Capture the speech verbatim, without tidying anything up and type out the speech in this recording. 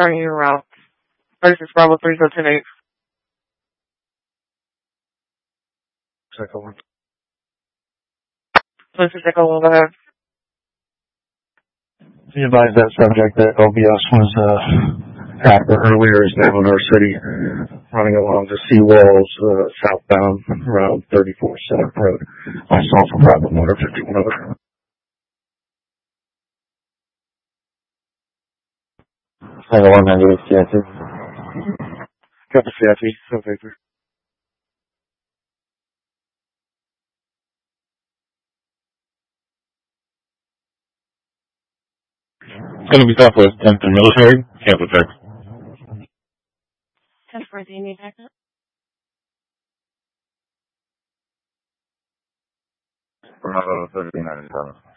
starting your route. thirty-six Bravo three zero ten eight. Second one. twenty-six Echo one, go ahead. He advised that subject that O B S was uh, after earlier is now in our city, running along the seawalls, uh, southbound around thirty-four Center Road. Myself from Bravo Motor fifty-one over. Second one, negative C I T. Got the C I T, so paper. It's going to be Southwest tenth and Military. Cancel check. ten four, do you need backup? Bravo thirteen ninety-seven.